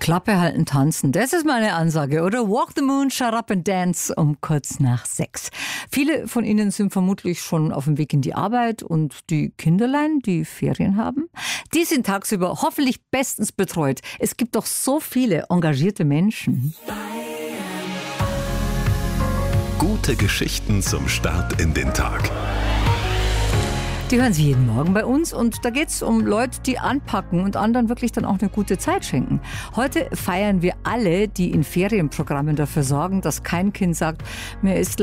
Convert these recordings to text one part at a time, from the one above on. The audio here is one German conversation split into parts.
Klappe halten, tanzen, das ist meine Ansage, oder? Walk the moon, shut up and dance um kurz nach 6. Viele von Ihnen sind vermutlich schon auf dem Weg in die Arbeit und die Kinderlein, die Ferien haben, die sind tagsüber hoffentlich bestens betreut. Es gibt doch so viele engagierte Menschen. Gute Geschichten zum Start in den Tag. Die hören Sie jeden Morgen bei uns und da geht es um Leute, die anpacken und anderen wirklich dann auch eine gute Zeit schenken. Heute feiern wir alle, die in Ferienprogrammen dafür sorgen, dass kein Kind sagt, mir ist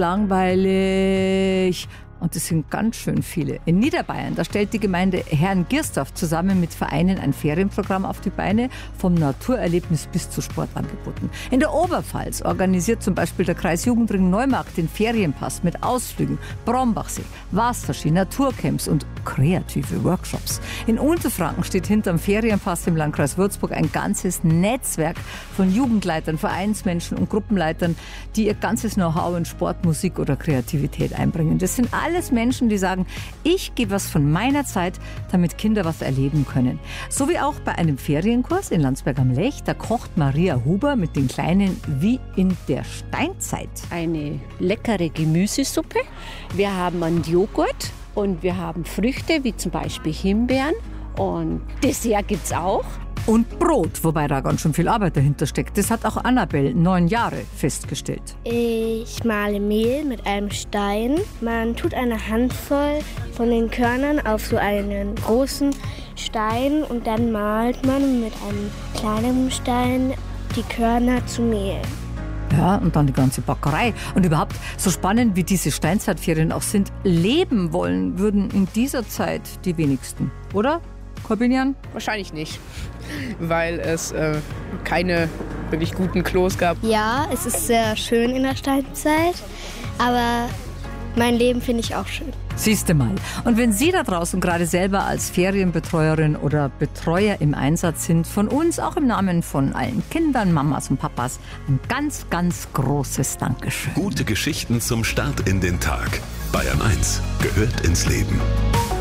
langweilig. Und das sind ganz schön viele. In Niederbayern, da stellt die Gemeinde Herrn-Giersdorf zusammen mit Vereinen ein Ferienprogramm auf die Beine, vom Naturerlebnis bis zu Sportangeboten. In der Oberpfalz organisiert zum Beispiel der Kreis Jugendring Neumarkt den Ferienpass mit Ausflügen, Brombachsee, Wasserski, Naturcamps und kreative Workshops. In Unterfranken steht hinterm Ferienpass im Landkreis Würzburg ein ganzes Netzwerk von Jugendleitern, Vereinsmenschen und Gruppenleitern, die ihr ganzes Know-how in Sport, Musik oder Kreativität einbringen. Das sind alles Menschen, die sagen, ich gebe was von meiner Zeit, damit Kinder was erleben können. So wie auch bei einem Ferienkurs in Landsberg am Lech, da kocht Maria Huber mit den Kleinen wie in der Steinzeit. Eine leckere Gemüsesuppe, wir haben einen Joghurt und wir haben Früchte wie zum Beispiel Himbeeren und Dessert gibt's auch. Und Brot, wobei da ganz schön viel Arbeit dahinter steckt. Das hat auch Annabelle, 9 Jahre, festgestellt. Ich male Mehl mit einem Stein. Man tut eine Handvoll von den Körnern auf so einen großen Stein und dann malt man mit einem kleinen Stein die Körner zu Mehl. Ja, und dann die ganze Backerei. Und überhaupt, so spannend wie diese Steinzeitferien auch sind, leben wollen würden in dieser Zeit die wenigsten, oder? Corbinian? Wahrscheinlich nicht, weil es keine wirklich guten Klos gab. Ja, es ist sehr schön in der Steinzeit, aber mein Leben finde ich auch schön. Siehste mal. Und wenn Sie da draußen gerade selber als Ferienbetreuerin oder Betreuer im Einsatz sind, von uns auch im Namen von allen Kindern, Mamas und Papas, ein ganz, ganz großes Dankeschön. Gute Geschichten zum Start in den Tag. Bayern 1 gehört ins Leben.